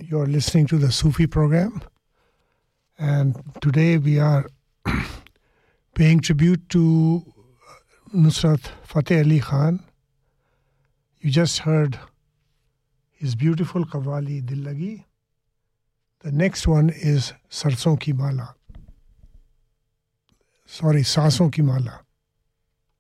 You're listening to the Sufi program, and today we are paying tribute to Nusrat Fateh Ali Khan. You just heard his beautiful Qawwali Dil Lagi. The next one is Sarson Ki Mala. Sorry, Saason Ki Mala.